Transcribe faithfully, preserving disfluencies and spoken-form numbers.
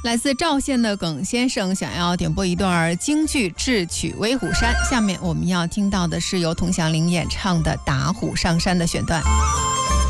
来自赵县的耿先生想要点播一段京剧《智取威虎山》，下面我们要听到的是由佟祥麟演唱的《打虎上山》的选段。